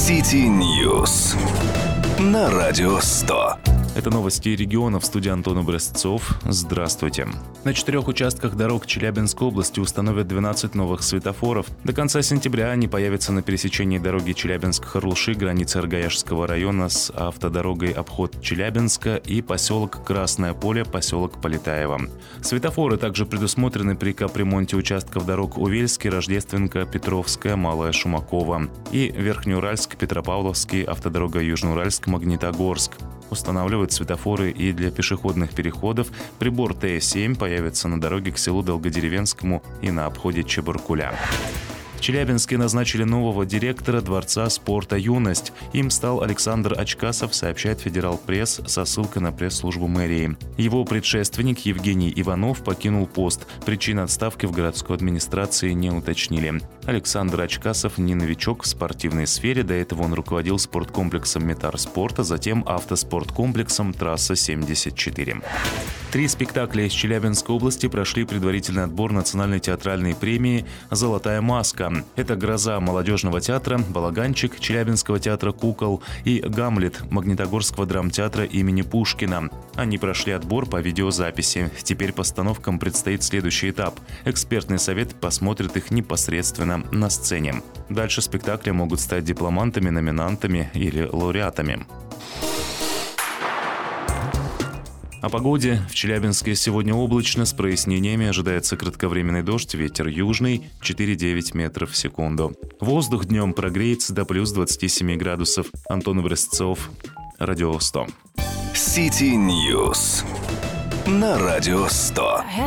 City News на Радио 100. Это новости регионов. В студии Антон Образцов. Здравствуйте. На 4 участках дорог Челябинской области установят 12 новых светофоров. До конца сентября они появятся на пересечении дороги Челябинск-Харлуши, границы Аргаяшского района с автодорогой обход Челябинска и поселок Красное Поле, поселок Полетаево. Светофоры также предусмотрены при капремонте участков дорог Увельский, Рождественка, Петровская, Малая Шумакова и Верхнеуральск, Петропавловский, автодорога Южноуральск, Магнитогорск. Устанавливают светофоры и для пешеходных переходов. Прибор Т7 появится на дороге к селу Долгодеревенскому и на обходе Чебаркуля. В Челябинске назначили нового директора Дворца спорта «Юность». Им стал Александр Ачкасов, сообщает Федерал Пресс со ссылкой на пресс-службу мэрии. Его предшественник Евгений Иванов покинул пост. Причин отставки в городской администрации не уточнили. Александр Ачкасов не новичок в спортивной сфере. До этого он руководил спорткомплексом «Метар-спорт», а затем автоспорткомплексом «Трасса-74». 3 спектакля из Челябинской области прошли предварительный отбор национальной театральной премии «Золотая маска». Это «Гроза» молодежного театра, «Балаганчик» Челябинского театра кукол и «Гамлет» Магнитогорского драмтеатра имени Пушкина. Они прошли отбор по видеозаписи. Теперь постановкам предстоит следующий этап. Экспертный совет посмотрит их непосредственно на сцене. Дальше спектакли могут стать дипломантами, номинантами или лауреатами. О погоде. В Челябинске сегодня облачно, с прояснениями. Ожидается кратковременный дождь, ветер южный 4,9 метров в секунду. Воздух днем прогреется до плюс 27 градусов. Антон Образцов, Радио 100. City News на Радио 100.